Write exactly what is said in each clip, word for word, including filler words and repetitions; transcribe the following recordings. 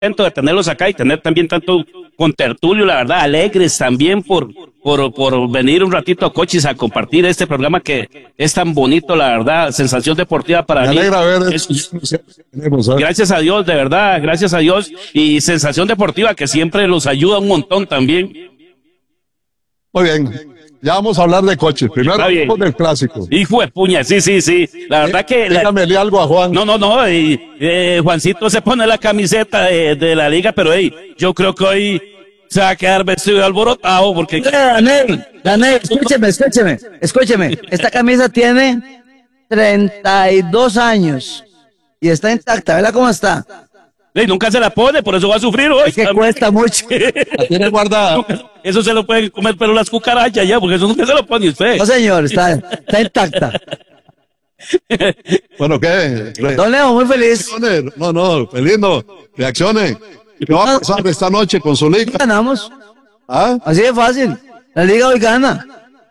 contento de tenerlos acá y tener también tanto con tertulio, la verdad, alegres también por, por, por venir un ratito a Cochis a compartir este programa que es tan bonito, la verdad, Sensación Deportiva para Me mí. alegra ver Es, eso. gracias a Dios, de verdad, gracias a Dios, y Sensación Deportiva que siempre los ayuda un montón también. Muy bien. Ya vamos a hablar de Cochis. Primero hablamos del clásico. Hijo de puña, sí, sí, sí. La verdad que... Dígamele algo a Juan. No, no, no. Y, eh, Juancito se pone la camiseta de, de la liga, pero hey, yo creo que hoy se va a quedar vestido y alborotado porque... Daniel, Daniel, escúcheme, escúcheme, escúcheme. Esta camisa tiene treinta y dos años y está intacta. ¿Verdad cómo está? Hey, nunca se la pone, por eso va a sufrir hoy. Es que cuesta mucho. La tiene guardada. Eso se lo pueden comer, pero las cucarachas ya, porque eso nunca se lo pone usted. No, señor, está, está intacta. Bueno, ¿qué? Don Leo, muy feliz. No, no, feliz no. Reaccione. ¿Qué va a pasar esta noche con su liga? Ganamos. ¿Ah? Así de fácil. La liga hoy gana.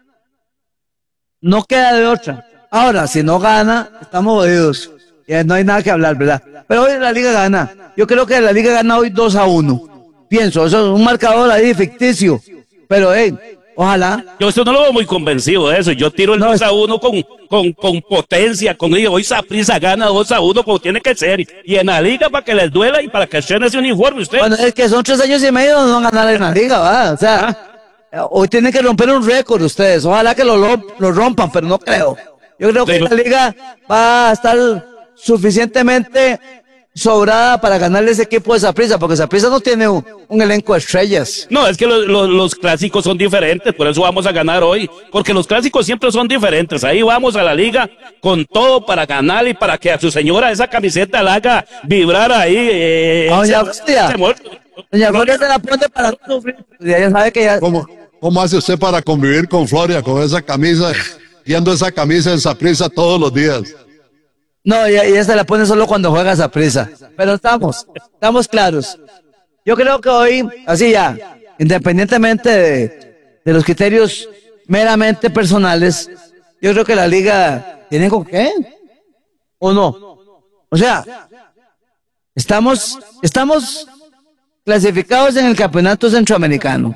No queda de otra. Ahora, si no gana, estamos jodidos. Ya no hay nada que hablar, ¿verdad? Pero hoy la liga gana. Yo creo que la liga gana hoy dos a uno. Pienso, eso es un marcador ahí ficticio. Pero, hey, ojalá. Yo esto no lo veo muy convencido de eso. Yo tiro el no, dos a uno con, con, con potencia. Con, hoy Saprissa gana dos a uno como tiene que ser. Y en la liga para que les duela y para que estén ese uniforme usted. Bueno, es que son tres años y medio no van a ganar en la liga, ¿va? O sea, ¿ah? Hoy tienen que romper un récord ustedes. Ojalá que lo, lo rompan, pero no creo. Yo creo que sí. La liga va a estar suficientemente sobrada para ganarle ese equipo de Saprissa, porque Saprissa no tiene un, un elenco de estrellas. No, es que lo, lo, los clásicos son diferentes, por eso vamos a ganar hoy, porque los clásicos siempre son diferentes. Ahí vamos a la liga con todo para ganar y para que a su señora esa camiseta la haga vibrar ahí. Eh, no, ya, hostia. Doña Gloria se la pone para no sufrir. Ya sabe que ya... ¿Cómo, ¿Cómo hace usted para convivir con Floria, con esa camisa, viendo esa camisa en Saprissa todos los días? No, y ella se la pone solo cuando juega Saprissa. Pero estamos, estamos claros. Yo creo que hoy, así ya, independientemente de, de los criterios meramente personales, yo creo que la liga tiene con qué, ¿o no? O sea, estamos, estamos clasificados en el campeonato centroamericano.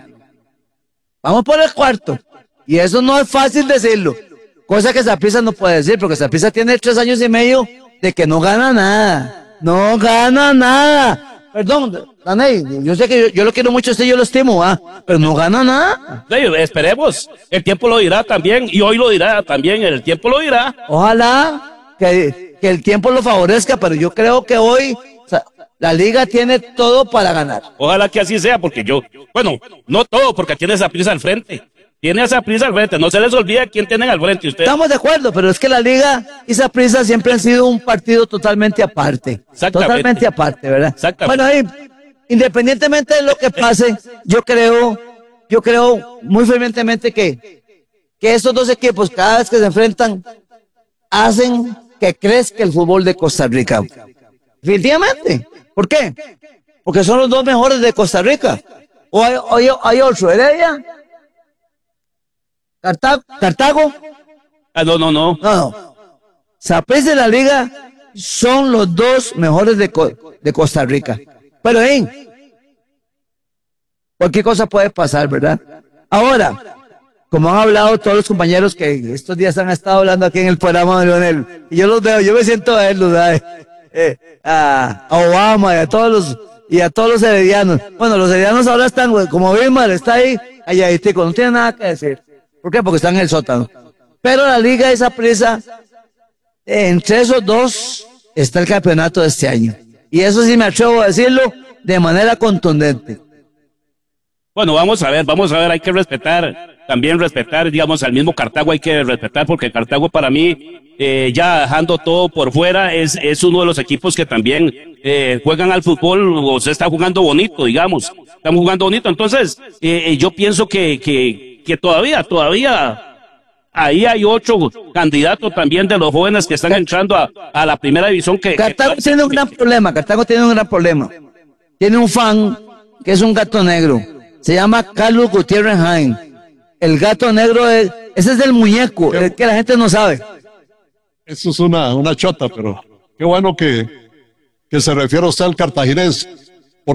Vamos por el cuarto. Y eso no es fácil decirlo. Cosa que Saprissa no puede decir, porque Saprissa tiene tres años y medio de que no gana nada. No gana nada. Perdón, Daney, yo sé que yo, yo lo quiero mucho a usted, yo lo estimo, ¿ah? Pero no gana nada. Sí, esperemos. El tiempo lo dirá también, y hoy lo dirá también, el tiempo lo dirá. Ojalá que, que el tiempo lo favorezca, pero yo creo que hoy o sea, la liga tiene todo para ganar. Ojalá que así sea, porque yo, bueno, no todo, porque tiene Saprissa al frente. Tiene a Saprissa al frente, no se les olvida quién tienen al frente usted. Estamos de acuerdo, pero es que la liga y Saprissa siempre han sido un partido totalmente aparte. Totalmente aparte, ¿verdad? Exactamente. Bueno, ahí, independientemente de lo que pase, yo creo, yo creo muy fervientemente que, que estos dos equipos, cada vez que se enfrentan, hacen que crezca el fútbol de Costa Rica. Definitivamente. ¿Por qué? Porque son los dos mejores de Costa Rica. O hay, hay, hay otro, Heredia. Cartago, Cartago. Ah, no, no, no. No, no. Saprissa y la liga son los dos mejores de, de Costa Rica. Pero, hey, cualquier cosa puede pasar, ¿verdad? Ahora, como han hablado todos los compañeros que estos días han estado hablando aquí en el programa de Leonel, y yo los veo, yo me siento a verlos, ¿verdad? Eh, a, a Obama y a todos los, y a todos los heredianos. Bueno, los heredianos ahora están, como Bismar está ahí, allá, no tiene nada que decir. ¿Por qué? Porque están en el sótano. Pero la liga de Saprissa, entre esos dos está el campeonato de este año. Y eso sí me atrevo a decirlo de manera contundente. Bueno, vamos a ver, vamos a ver, hay que respetar, también respetar, digamos, al mismo Cartago hay que respetar, porque Cartago para mí, eh, ya dejando todo por fuera, es, es uno de los equipos que también eh, juegan al fútbol, o se está jugando bonito, digamos, están jugando bonito. Entonces, eh, yo pienso que, que que todavía, todavía, ahí hay ocho candidatos también de los jóvenes que están entrando a, a la primera división. Que Cartago que, tiene un gran problema, Cartago tiene un gran problema. Tiene un fan que es un gato negro, se llama Carlos Gutiérrez Jaén. El gato negro, es, ese es el muñeco, el que la gente no sabe. Eso es una, una chota, pero qué bueno que, que se refiere usted al cartaginense.